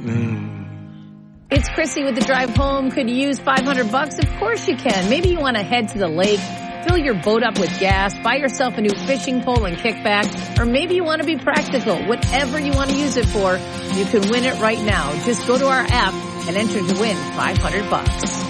It's Chrissy with the drive home. Could you use $500? Of course you can. Maybe you want to head to the lake, fill your boat up with gas, buy yourself a new fishing pole and kickback, or maybe you want to be practical. Whatever you want to use it for, you can win it right now. Just go to our app and enter to win $500.